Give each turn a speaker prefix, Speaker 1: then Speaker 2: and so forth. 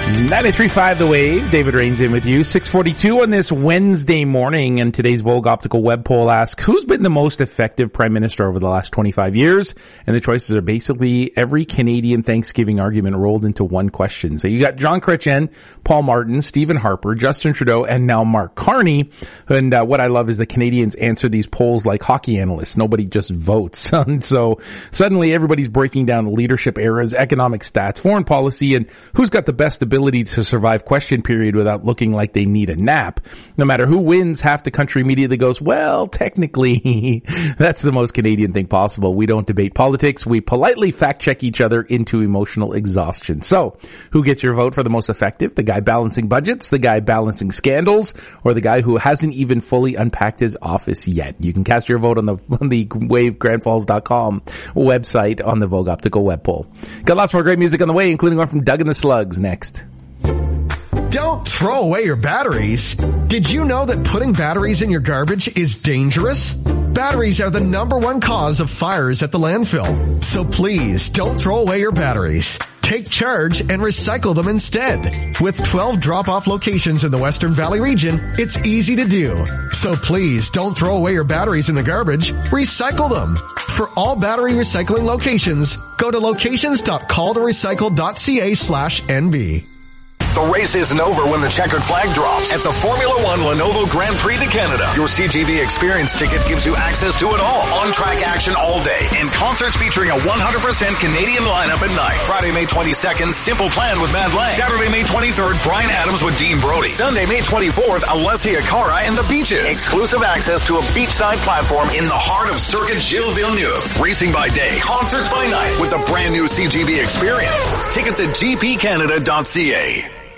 Speaker 1: 93.5 The Wave. David Rains in with you. 6:42 on this Wednesday morning, and today's Vogue Optical web poll asks, who's been the most effective prime minister over the last 25 years? And the choices are basically every Canadian Thanksgiving argument rolled into one question. So you got John Chrétien, Paul Martin, Stephen Harper, Justin Trudeau, and now Mark Carney. And what I love is the Canadians answer these polls like hockey analysts. Nobody just votes. And so suddenly everybody's breaking down leadership eras, economic stats, foreign policy, and who's got the best ability to survive question period without looking like they need a nap. No matter who wins, half the country immediately goes, well, technically, that's the most Canadian thing possible. We don't debate politics. We politely fact check each other into emotional exhaustion. So, who gets your vote for the most effective? The guy balancing budgets, the guy balancing scandals, or the guy who hasn't even fully unpacked his office yet? You can cast your vote on the WaveGrandFalls.com website on the Vogue Optical web poll. Got lots more great music on the way, including one from Doug and the Slugs next.
Speaker 2: Don't throw away your batteries. Did you know that putting batteries in your garbage is dangerous? Batteries are the #1 cause of fires at the landfill. So please don't throw away your batteries. Take charge and recycle them instead. With 12 drop-off locations in the Western Valley region, it's easy to do. So please don't throw away your batteries in the garbage. Recycle them. For all battery recycling locations, go to locations.calltorecycle.ca/NV.
Speaker 3: The race isn't over when the checkered flag drops at the Formula One Lenovo Grand Prix de Canada. Your CGV experience ticket gives you access to it all. On-track action all day and concerts featuring a 100% Canadian lineup at night. Friday, May 22nd, Simple Plan with Mad Lang. Saturday, May 23rd, Bryan Adams with Dean Brody. Sunday, May 24th, Alessia Cara and the Beaches. Exclusive access to a beachside platform in the heart of Circuit Gilles Villeneuve. Racing by day, concerts by night with a brand new CGV experience. Tickets at gpcanada.ca.